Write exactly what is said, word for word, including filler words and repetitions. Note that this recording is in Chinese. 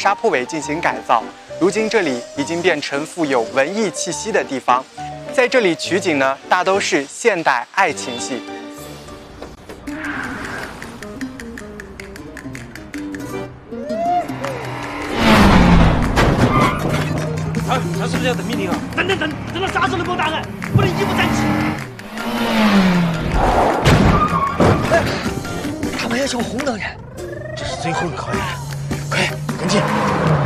沙坡尾进行改造，如今这里已经变成富有文艺气息的地方。在这里取景呢，大都是现代爱情戏。 啊，他是不是要等命令啊？等等等，等到啥时候能报答案？不能一不站起。 哎，他们要求红灯人，这是最后一个考验，快跟进！